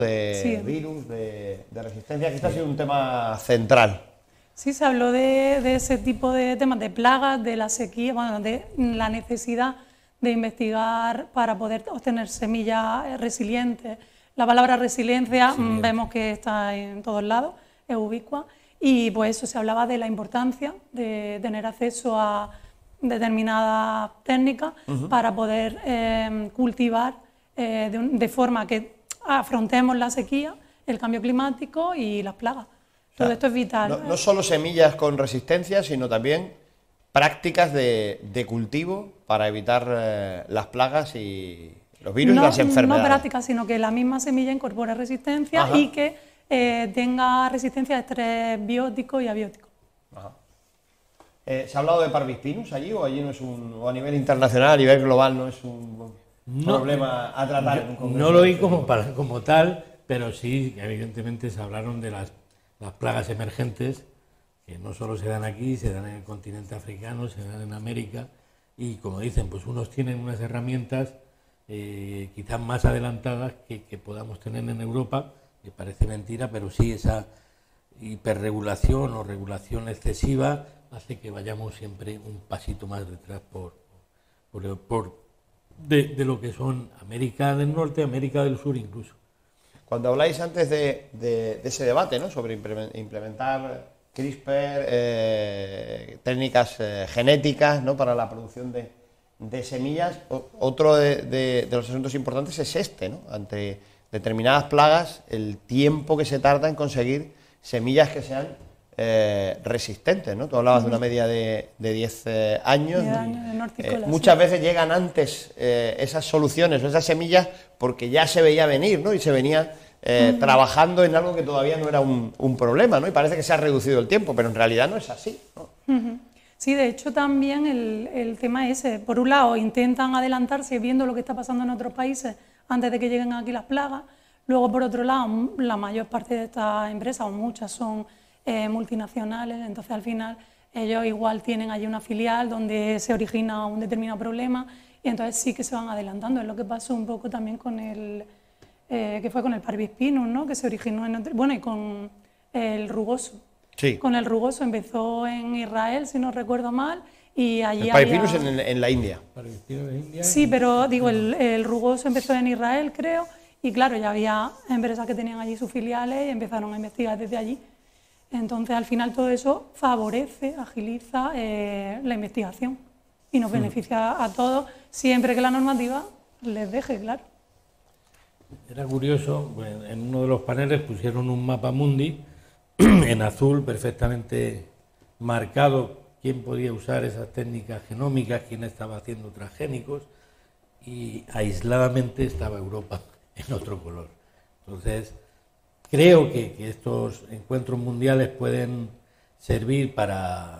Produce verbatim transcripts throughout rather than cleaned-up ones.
de sí. virus, de, de resistencia, que este ha sido un tema central. Sí, se habló de, de ese tipo de temas, de plagas, de la sequía, bueno, de la necesidad de investigar para poder obtener semillas resilientes. La palabra resiliencia Resiliente. Vemos que está en todos lados, es ubicua, y pues eso, se hablaba de la importancia de tener acceso a determinadas técnicas uh-huh. para poder eh, cultivar eh, de, un, de forma que afrontemos la sequía, el cambio climático y las plagas. Todo o sea, esto es vital. No, no solo semillas con resistencia, sino también prácticas de, de cultivo para evitar eh, las plagas y los virus no, y las enfermedades. No prácticas, sino que la misma semilla incorpore resistencia Ajá. y que eh, tenga resistencia a estrés biótico y abiótico. Ajá. Eh, ¿Se ha hablado de Parvispinus allí o allí no es un, o a nivel internacional, a nivel global no es un no, problema a tratar yo, en un congreso? No lo vi como, para, como tal, pero sí, evidentemente se hablaron de las, las plagas emergentes, que no solo se dan aquí, se dan en el continente africano, se dan en América, y como dicen, pues unos tienen unas herramientas eh, quizás más adelantadas que, que podamos tener en Europa, que parece mentira, pero sí esa hiperregulación o regulación excesiva hace que vayamos siempre un pasito más detrás por, por, por de, de lo que son América del Norte, América del Sur incluso. Cuando habláis antes de, de, de ese debate, ¿no?, sobre implementar CRISPR, eh, técnicas eh, genéticas, ¿no?, para la producción de, de semillas, o, otro de, de, de los asuntos importantes es este, ¿no?, ante determinadas plagas, el tiempo que se tarda en conseguir semillas que sean eh, resistentes, ¿no? Tú hablabas de una media de, de diez eh, años. diez años eh, muchas veces llegan antes eh, esas soluciones o esas semillas porque ya se veía venir, ¿no? Y se venía eh, uh-huh. trabajando en algo que todavía no era un, un problema, ¿no? Y parece que se ha reducido el tiempo, pero en realidad no es así, ¿no? Uh-huh. Sí, de hecho también el, el tema ese, por un lado intentan adelantarse viendo lo que está pasando en otros países antes de que lleguen aquí las plagas. Luego, por otro lado, la mayor parte de estas empresas, o muchas, son eh, multinacionales, entonces al final ellos igual tienen allí una filial donde se origina un determinado problema y entonces sí que se van adelantando. Es lo que pasó un poco también con el, eh, que fue con el Parvispinus, ¿no?, que se originó en otro, bueno, y con el rugoso. Sí. Con el rugoso empezó en Israel, si no recuerdo mal, y allí el Parvispinus había... en, en la India. Sí, pero digo, el, el rugoso empezó en Israel, creo. Y claro, ya había empresas que tenían allí sus filiales y empezaron a investigar desde allí. Entonces, al final todo eso favorece, agiliza eh, la investigación y nos beneficia a todos, siempre que la normativa les deje, claro. Era curioso, pues, en uno de los paneles pusieron un mapa mundi en azul perfectamente marcado quién podía usar esas técnicas genómicas, quién estaba haciendo transgénicos, y aisladamente estaba Europa en otro color. Entonces, creo que, que estos encuentros mundiales pueden servir para,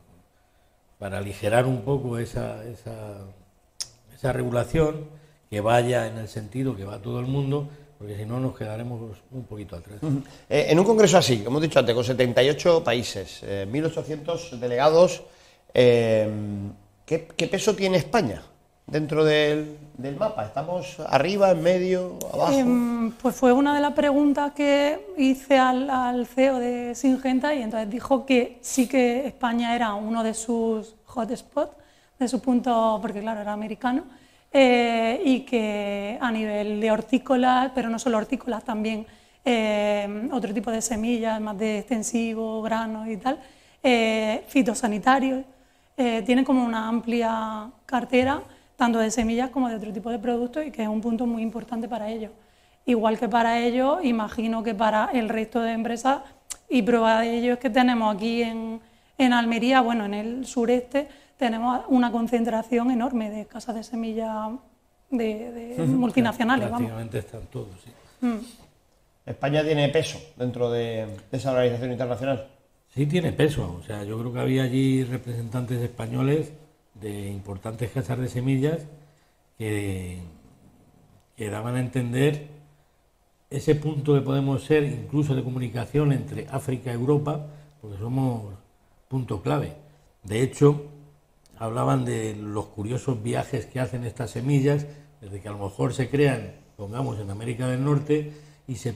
para aligerar un poco esa, esa, esa regulación, que vaya en el sentido que va todo el mundo, porque si no nos quedaremos un poquito atrás. Uh-huh. Eh, en un congreso así, como hemos dicho antes, con setenta y ocho países, eh, mil ochocientos delegados, eh, ¿qué, ¿qué peso tiene España dentro del, del mapa? ¿Estamos arriba, en medio, abajo? Eh, pues fue una de las preguntas que hice al, al C E O de Syngenta, y entonces dijo que sí que España era uno de sus hotspots, de sus puntos, porque claro, era americano, eh, y que a nivel de hortícolas, pero no solo hortícolas, también eh, otro tipo de semillas, más de extensivo, granos y tal, eh, fitosanitarios, eh, tienen como una amplia cartera, tanto de semillas como de otro tipo de productos, y que es un punto muy importante para ellos. Igual que para ellos, imagino que para el resto de empresas, y prueba de ello es que tenemos aquí en, en Almería, bueno, en el sureste, tenemos una concentración enorme de casas de semillas de, de multinacionales. Prácticamente vamos. Están todos, sí. Mm. ¿España tiene peso dentro de, de esa organización internacional? Sí, tiene peso. O sea, yo creo que había allí representantes españoles de importantes casas de semillas que, que daban a entender ese punto que podemos ser incluso de comunicación entre África y Europa, porque somos punto clave. De hecho, hablaban de los curiosos viajes que hacen estas semillas, desde que a lo mejor se crean, pongamos, en América del Norte, y se